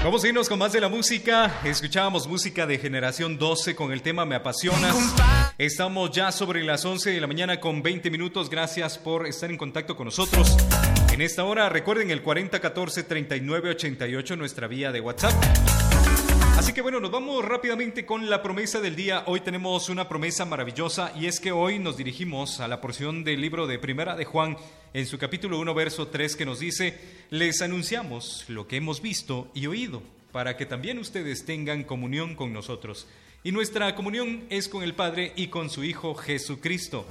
Vamos a irnos con más de la música. Escuchábamos música de Generación 12 con el tema Me Apasionas. Estamos ya sobre las 11 de la mañana con 20 minutos. Gracias por estar en contacto con nosotros. En esta hora, recuerden el 4014-3988, nuestra vía de WhatsApp. Así que bueno, nos vamos rápidamente con la promesa del día. Hoy tenemos una promesa maravillosa y es que hoy nos dirigimos a la porción del libro de Primera de Juan en su capítulo 1, verso 3, que nos dice: les anunciamos lo que hemos visto y oído, para que también ustedes tengan comunión con nosotros. Y nuestra comunión es con el Padre y con su Hijo Jesucristo.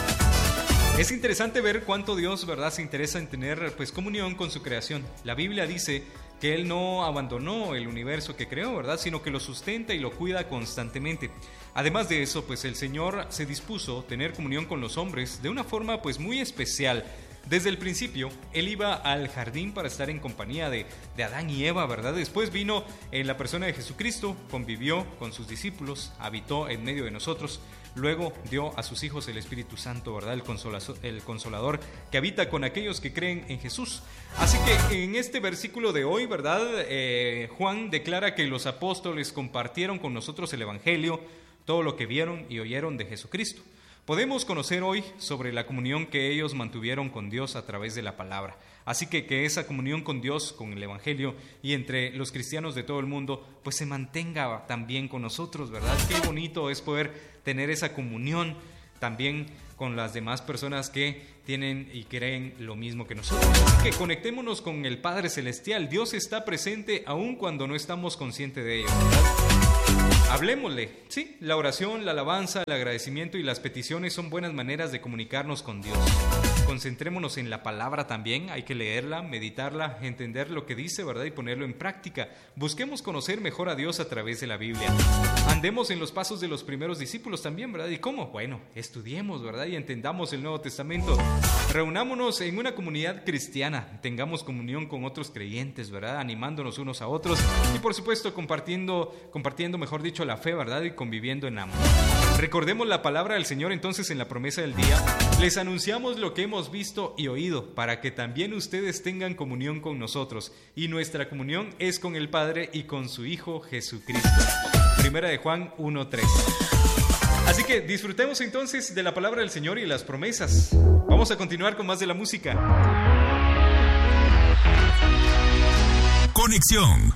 Es interesante ver cuánto Dios, ¿verdad?, se interesa en tener comunión con su creación. La Biblia dice que Él no abandonó el universo que creó, ¿verdad?, sino que lo sustenta y lo cuida constantemente. Además de eso, el Señor se dispuso a tener comunión con los hombres de una forma muy especial. Desde el principio, Él iba al jardín para estar en compañía de Adán y Eva, ¿verdad? Después vino en la persona de Jesucristo, convivió con sus discípulos, habitó en medio de nosotros. Luego dio a sus hijos el Espíritu Santo, ¿verdad? El Consolador que habita con aquellos que creen en Jesús. Así que en este versículo de hoy, ¿verdad?, Juan declara que los apóstoles compartieron con nosotros el Evangelio, todo lo que vieron y oyeron de Jesucristo. Podemos conocer hoy sobre la comunión que ellos mantuvieron con Dios a través de la palabra. Así que esa comunión con Dios, con el Evangelio y entre los cristianos de todo el mundo, se mantenga también con nosotros, ¿verdad? Qué bonito es poder tener esa comunión también con las demás personas que tienen y creen lo mismo que nosotros. Así que conectémonos con el Padre Celestial. Dios está presente aun cuando no estamos conscientes de ello, ¿verdad? Hablémosle. Sí, la oración, la alabanza, el agradecimiento y las peticiones son buenas maneras de comunicarnos con Dios. Concentrémonos en la palabra también, hay que leerla, meditarla, entender lo que dice, ¿verdad?, y ponerlo en práctica. Busquemos conocer mejor a Dios a través de la Biblia. Andemos en los pasos de los primeros discípulos también, ¿verdad? ¿Y cómo? Bueno, estudiemos, ¿verdad?, y entendamos el Nuevo Testamento. Reunámonos en una comunidad cristiana, tengamos comunión con otros creyentes, ¿verdad?, animándonos unos a otros y por supuesto compartiendo, mejor dicho, la fe, ¿verdad?, y conviviendo en amor. Recordemos la palabra del Señor entonces en la promesa del día. Les anunciamos lo que hemos visto y oído, para que también ustedes tengan comunión con nosotros. Y nuestra comunión es con el Padre y con su Hijo Jesucristo. Primera de Juan 1:3. Así que disfrutemos entonces de la palabra del Señor y las promesas. Vamos a continuar con más de la música. Conexión.